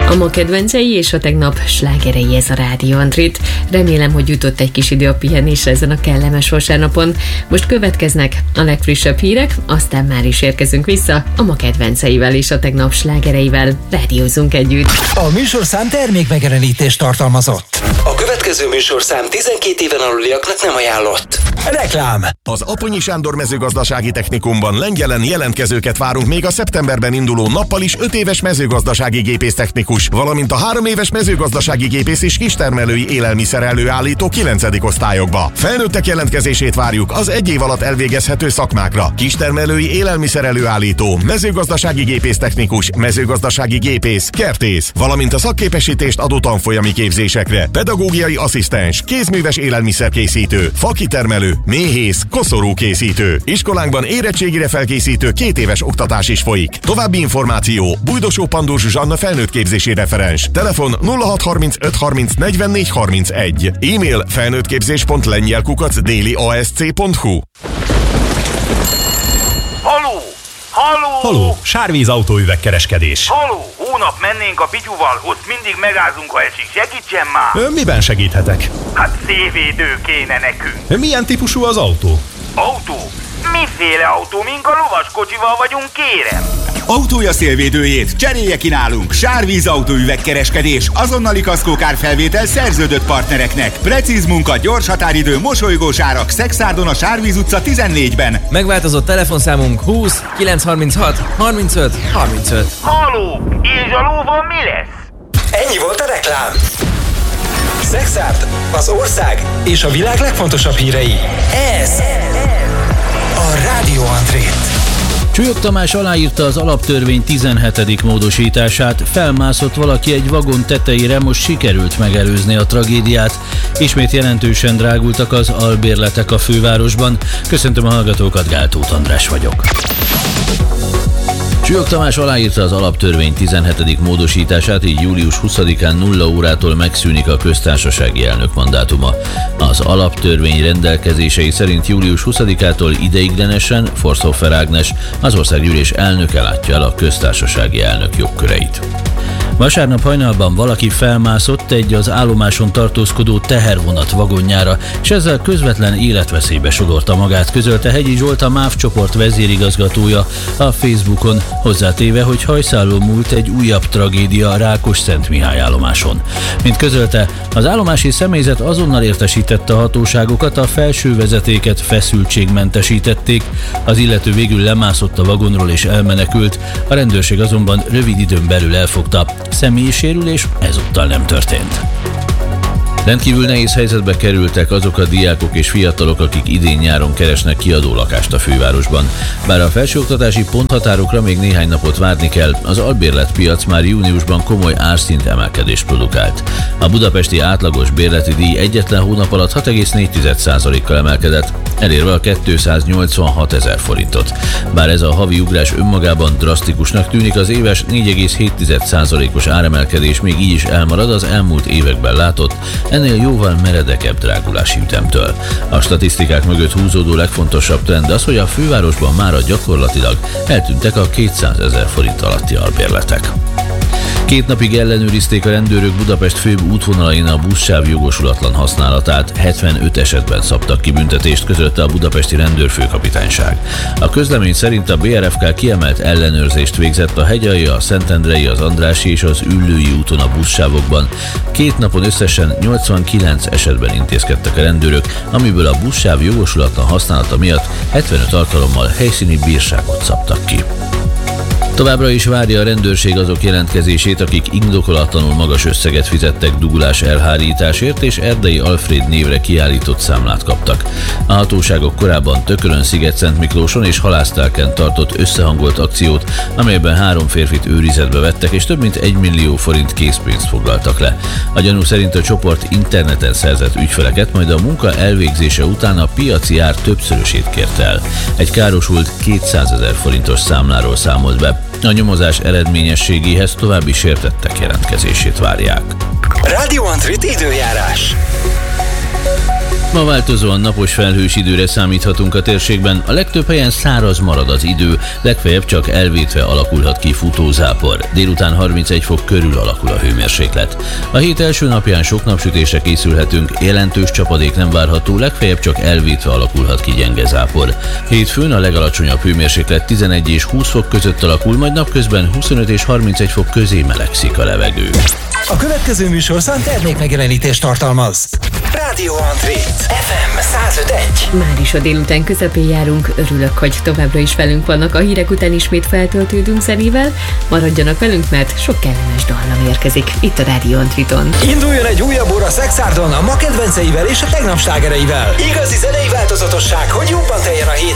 A ma kedvencei és a tegnap slágerei, ez a Rádió Andrit. Remélem, hogy jutott egy kis idő a pihenésre ezen a kellemes vasárnapon. Most következnek a legfrissebb hírek, aztán már is érkezünk vissza a ma kedvenceivel és a tegnap slágereivel. Rádiózunk együtt. A műsorszám termékmegjelenítést tartalmazott. A következő műsorszám 12 éven aluliaknak nem ajánlott. Reklám. Az Aponyi Sándor Mezőgazdasági Technikumban Lengyelen jelentkezőket várunk még a szeptemberben induló nappal is 5 éves mezőgazdasági gépésztechnikus, valamint a 3 éves mezőgazdasági gépész és kistermelői élelmiszer előállító 9. osztályokba. Felnőttek jelentkezését várjuk az 1 év alatt elvégezhető szakmákra: kistermelői élelmiszer előállító, mezőgazdasági gépésztechnikus, mezőgazdasági gépész, kertész, valamint a szakképesítést adó tanfolyami képzésekre: pedagógiai asszisztens, kézműves élelmiszerkészítő, fakitermelő, méhész, koszorúkészítő. Iskolánkban érettségire felkészítő 2 éves oktatás is folyik. További információ: Bújdosó Pandúr Zsuzsanna felnőttképzési referens. Telefon 0635 30 44 31. E-mail felnőttképzés.lengyel@dailyasc.hu. Haló! Haló! Haló, Sárvíz autóüvegkereskedés. Haló! Hónap mennénk a Pityuval, ott mindig megállunk, ha esik. Segítsen már! Miben segíthetek? Hát szélvédő kéne nekünk. Milyen típusú az autó? Autó? Miféle autó? Mink a lovaskocsival vagyunk, kérem? Autója szélvédőjét cserélje ki nálunk. Sárvíz autóüvegkereskedés. Azonnali kaszkókárfelvétel szerződött partnereknek. Precíz munka, gyors határidő, mosolygós árak. Szexárdon a Sárvíz utca 14-ben. Megváltozott telefonszámunk 20 936 35 35. Haló! És a lóval mi lesz? Ennyi volt a reklám. Szexárd, az ország és a világ legfontosabb hírei. Ez a Rádió Andrit. Csúlyog Tamás aláírta az alaptörvény 17. módosítását, felmászott valaki egy vagon tetejére, most sikerült megelőzni a tragédiát. Ismét jelentősen drágultak az albérletek a fővárosban. Köszöntöm a hallgatókat, Gál Tóth András vagyok. Csúlyog Tamás aláírta az alaptörvény 17. módosítását, így július 20-án 0 órától megszűnik a köztársasági elnök mandátuma. Az alaptörvény rendelkezései szerint július 20-ától ideiglenesen Forszhofer Ágnes, az országgyűlés elnöke látja el a köztársasági elnök jogköreit. Vasárnap hajnalban valaki felmászott egy az állomáson tartózkodó tehervonat vagonjára, és ezzel közvetlen életveszélybe sodorta magát, közölte Hegyi Zsolt, a MÁV csoport vezérigazgatója a Facebookon, hozzátéve, hogy hajszálon múlt egy újabb tragédia a Rákosszentmihály állomáson. Mint közölte, az állomási személyzet azonnal értesítette a hatóságokat, a felső vezetéket feszültségmentesítették, az illető végül lemászott a vagonról és elmenekült, a rendőrség azonban rövid időn belül elfogta. Személyi sérülés ezúttal nem történt. Rendkívül nehéz helyzetbe kerültek azok a diákok és fiatalok, akik idén-nyáron keresnek kiadó lakást a fővárosban. Bár a felsőoktatási ponthatárokra még néhány napot várni kell, az albérletpiac már júniusban komoly árszint emelkedést produkált. A budapesti átlagos bérleti díj egyetlen hónap alatt 6,4%-kal emelkedett, elérve a 286 000 forintot. Bár ez a havi ugrás önmagában drasztikusnak tűnik, az éves 4,7%-os áremelkedés még így is elmarad az elmúlt években látott, ennél jóval meredekebb drágulási ütemtől. A statisztikák mögött húzódó legfontosabb trend az, hogy a fővárosban mára gyakorlatilag eltűntek a 200 000 forint alatti albérletek. 2 napig ellenőrizték a rendőrök Budapest főbb útvonalain a buszsáv jogosulatlan használatát, 75 esetben szabtak ki büntetést, közölte a budapesti rendőrfőkapitányság. A közlemény szerint a BRFK kiemelt ellenőrzést végzett a Hegyalja, a Szentendrei, az Andrássy és az Üllői úton a buszsávokban. 2 napon összesen 89 esetben intézkedtek a rendőrök, amiből a buszsáv jogosulatlan használata miatt 75 alkalommal helyszíni bírságot szabtak ki. Továbbra is várja a rendőrség azok jelentkezését, akik indokolatlanul magas összeget fizettek dugulás elhárításért, és Erdei Alfréd névre kiállított számlát kaptak. A hatóságok korábban Tökölön, Sziget-Szentmiklóson és Halásztelken tartott összehangolt akciót, amelyben 3 férfit őrizetbe vettek, és több mint 1 millió forint készpénzt foglaltak le. A gyanú szerint a csoport interneten szerzett ügyfeleket, majd a munka elvégzése után a piaci ár többszörösét kérte el. Egy károsult 200 000 forintos számláról számolt be. A nyomozás eredményességéhez további sértettek jelentkezését várják. Rádió Andrit időjárás. Ma változóan napos felhős időre számíthatunk a térségben, a legtöbb helyen száraz marad az idő, legfeljebb csak elvétve alakulhat ki futózápor. Délután 31 fok körül alakul a hőmérséklet. A hét első napján sok napsütésre készülhetünk, jelentős csapadék nem várható, legfeljebb csak elvétve alakulhat ki gyenge zápor. Hétfőn a legalacsonyabb hőmérséklet 11 és 20 fok között alakul, majd napközben 25 és 31 fok közé melegszik a levegő. A következő műsorszám termékmegjelenítést tartalmaz. Rádió Andrit, FM 105.1. Már is a délután közepén járunk, örülök, hogy továbbra is velünk vannak. A hírek után ismét feltöltődünk zenével. Maradjanak velünk, mert sok kellemes dallam érkezik itt a Rádió Andriton. Induljon egy újabb óra Szexárdon a ma kedvenceivel és a tegnap slágereivel. Igazi zenei változatosság, hogy jobban teljen a hét